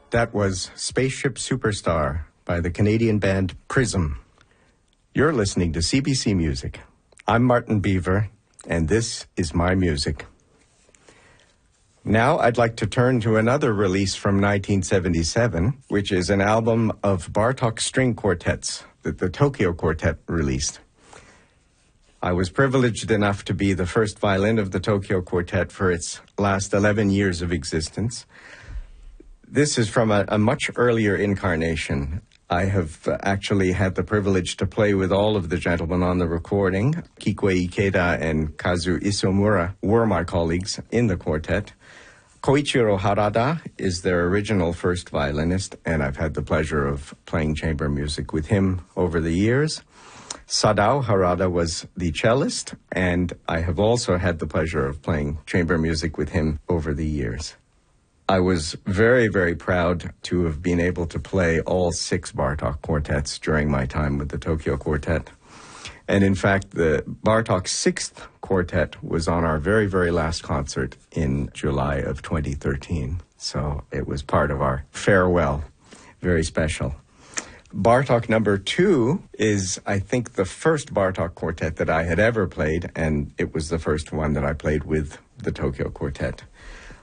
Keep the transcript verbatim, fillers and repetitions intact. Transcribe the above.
That was Spaceship Superstar by the Canadian band Prism. You're listening to C B C Music. I'm Martin Beaver, and this is my music. Now I'd like to turn to another release from nineteen seventy-seven, which is an album of Bartók string quartets that the Tokyo Quartet released. I was privileged enough to be the first violin of the Tokyo Quartet for its last eleven years of existence. This is from a, a much earlier incarnation. I have uh, actually had the privilege to play with all of the gentlemen on the recording. Kikuei Ikeda and Kazu Isomura were my colleagues in the quartet. Koichiro Harada is their original first violinist, and I've had the pleasure of playing chamber music with him over the years. Sadao Harada was the cellist, and I have also had the pleasure of playing chamber music with him over the years. I was very, very proud to have been able to play all six Bartók quartets during my time with the Tokyo Quartet. And in fact, the Bartók sixth quartet was on our very, very last concert in July of twenty thirteen. So it was part of our farewell. Very special. Bartók number two is, I think, the first Bartók quartet that I had ever played, and it was the first one that I played with the Tokyo Quartet.